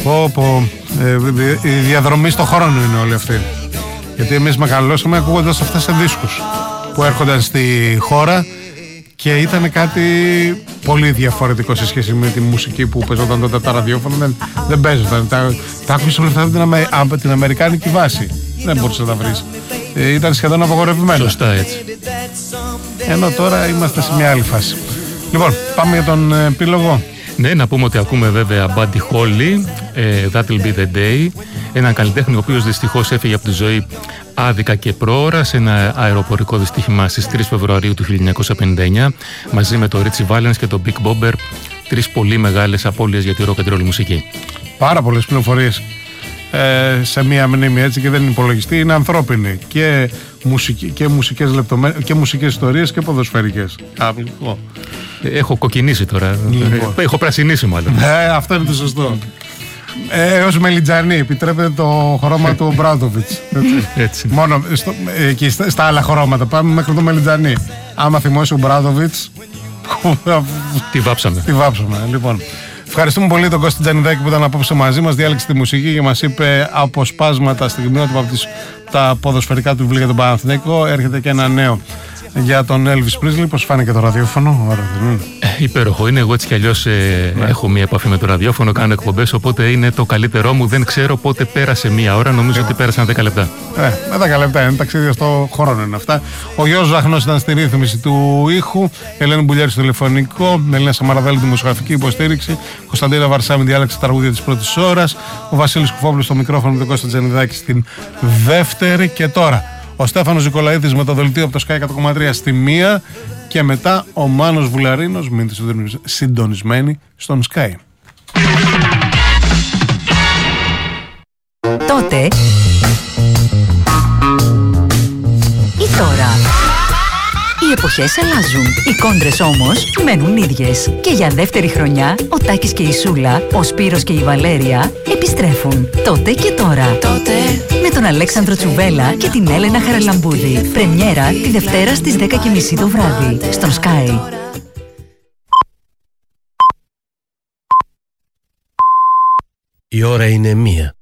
Η διαδρομή στο χρόνο είναι όλη αυτή. Γιατί εμείς μεγαλώσαμε ακούγοντας αυτά σε δίσκους που έρχονταν στη χώρα και ήταν κάτι πολύ διαφορετικό σε σχέση με τη μουσική που παίζονταν τότε τα ραδιόφωνα. Δεν παίζονταν. Τα άκουσες όλα αυτά από την αμερικάνικη βάση. Δεν μπορούσες να τα βρεις. Ήταν σχεδόν απαγορευμένο. Σωστά, έτσι. Ενώ τώρα είμαστε σε μια άλλη φάση. Λοιπόν, πάμε για τον επίλογο. Ναι, να πούμε ότι ακούμε βέβαια Buddy Holly, That'll Be The Day, έναν καλλιτέχνη ο οποίος δυστυχώς έφυγε από τη ζωή άδικα και πρόωρα σε ένα αεροπορικό δυστύχημα στις 3 Φεβρουαρίου του 1959, μαζί με τον Ritchie Valens και τον Big Bopper, τρεις πολύ μεγάλες απώλειες για τη rock and roll μουσική. Πάρα πολλές πληροφορίες σε μία μνήμη, έτσι, και δεν είναι υπολογιστή, είναι ανθρώπινη και μουσικές λεπτομέρειες και μουσικές ιστορίες και ποδοσφαιρικές. Έχω κοκκινήσει τώρα. Έχω πρασινίσει μάλλον. Αυτό είναι το σωστό. Έως Μελιτζανή, επιτρέπεται το χρώμα του Μπράντοβιτς. Έτσι. Μόνο και στα άλλα χρώματα. Πάμε μέχρι το Μελιτζανή. Άμα θυμώσει ο Μπράντοβιτς, τη βάψαμε. Λοιπόν, ευχαριστούμε πολύ τον Κώστα Τζανιδάκη που ήταν απόψε μαζί μας, διάλεξε τη μουσική και μας είπε αποσπάσματα στιγμιότυπα από τα ποδοσφαιρικά του βιβλία για τον Παναθηναϊκό. Έρχεται και ένα νέο για τον Elvis Presley. Πώς φάνηκε το ραδιόφωνο? Ωραία, δεν είναι? Υπέροχο είναι. Εγώ έτσι κι αλλιώς έχω μία επαφή με το ραδιόφωνο, κάνω εκπομπές, οπότε είναι το καλύτερό μου. Δεν ξέρω πότε πέρασε μία ώρα, νομίζω ότι πέρασαν 10 λεπτά. 10 λεπτά είναι, ταξίδια στο χρόνο είναι αυτά. Ο Γιώργος Ζαχνός ήταν στη ρύθμιση του ήχου, Ελένη Μπουλιάρη στο τηλεφωνικό, Ελένα Σαμαραδέλη δημοσιογραφική υποστήριξη, Κωνσταντίνα Βαρσάμι διάλεξη τα τραγούδια της πρώτης ώρας, ο Βασίλης Κουφόπουλος στο μικρόφωνο με τον Κώστα Τζανιδάκη στην δεύτερη. Και τώρα ο Στέφανος Νικολαίδης με το δελτίο από το Sky 100,3 στη 1 και μετά ο Μάνος Βουλαρίνος. Μείνετε συντονισμένοι στον Sky. Τότε ή τώρα. Οι εποχές αλλάζουν, οι κόντρες όμως μένουν ίδιες. Και για δεύτερη χρονιά, ο Τάκης και η Σούλα, ο Σπύρος και η Βαλέρια επιστρέφουν. Τότε και τώρα. Τότε. Με τον Αλέξανδρο Τσουβέλα και την Έλενα Χαραλαμπούδη. Πρεμιέρα τη Δευτέρα στις 10:30 το βράδυ, στον Sky. Η ώρα είναι 1.